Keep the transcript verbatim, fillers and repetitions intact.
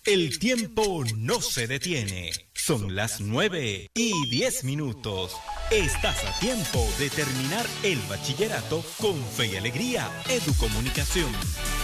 El tiempo no se detiene. Son las nueve y diez minutos. Estás a tiempo de terminar el bachillerato con Fe y Alegría Educomunicación.